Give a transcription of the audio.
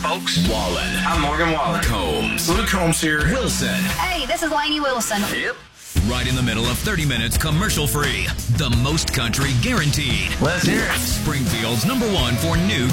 folks. Wallen. I'm Morgan Wallen. Combs. Luke Combs here. Wilson. Hey, this is Lainey Wilson. Yep. Right in the middle of 30 minutes commercial free. The most country guaranteed. Let's hear it. Springfield's #1 for new